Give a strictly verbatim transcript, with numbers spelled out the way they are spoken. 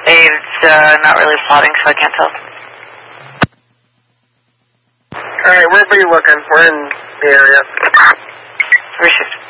It's uh, not really plotting, so I can't tell. Alright, where are you looking? We're in the area. Received.